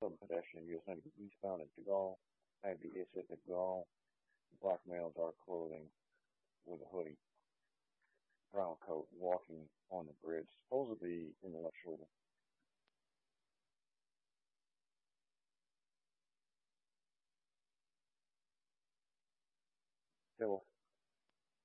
Some pedestrian using eastbound at Gaulle, at the exit at Gaulle, black male, dark clothing, with a hoodie, brown coat, walking on the bridge, supposedly intellectual.